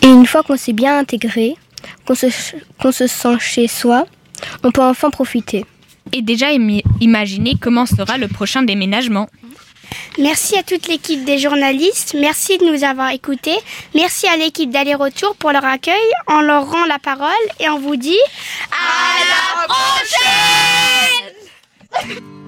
Et une fois qu'on s'est bien intégré, qu'on se sent chez soi, on peut enfin profiter. Et déjà imaginer comment sera le prochain déménagement. Merci à toute l'équipe des journalistes, merci de nous avoir écoutés, merci à l'équipe d'Aller-Retour pour leur accueil, on leur rend la parole et on vous dit à la prochaine.